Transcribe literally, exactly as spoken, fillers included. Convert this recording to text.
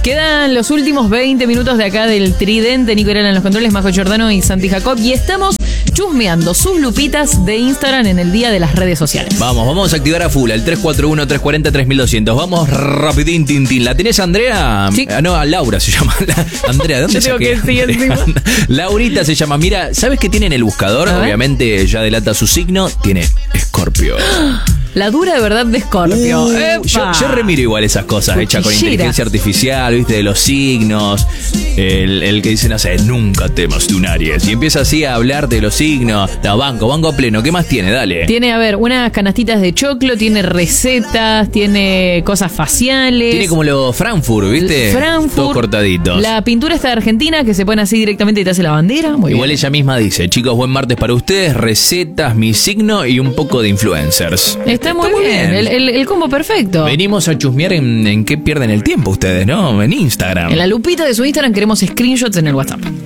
Quedan los últimos veinte minutos de acá del tridente. Nico Herrera en los controles, Majo Giordano y Santi Jacob. Y estamos chusmeando sus lupitas de Instagram en el día de las redes sociales. Vamos, vamos a activar a full el tres cuatro uno, tres cuatro cero, tres mil doscientos. Vamos rapidín, tintín. ¿La tenés, Andrea? Sí. Ah, no, Laura se llama. Andrea, ¿de dónde Yo saqué? digo que sí, encima. Laurita se llama. Mira, ¿sabes qué tiene en el buscador? Obviamente ya delata su signo. Tiene Escorpio. La dura de verdad de Escorpio. Uh, yo, yo remiro igual esas cosas hechas con inteligencia artificial, ¿viste? De los signos. El, el que dice, no sé, nunca temas de un Aries. Y empieza así a hablar de los signos. No, banco, banco pleno. ¿Qué más tiene? Dale. Tiene, a ver, unas canastitas de choclo, tiene recetas, tiene cosas faciales. Tiene como los Frankfurt, ¿viste? Frankfurt. Todos cortaditos. La pintura está de Argentina, que se pone así directamente y te hace la bandera. Muy igual bien. Ella misma dice, chicos, buen martes para ustedes, recetas, mi signo y un poco de influencers. Está, Está muy, muy bien, bien. El, el, el combo perfecto. Venimos a chusmear en, en qué pierden el tiempo ustedes, ¿no? En Instagram. En la lupita de su Instagram queremos screenshots en el WhatsApp.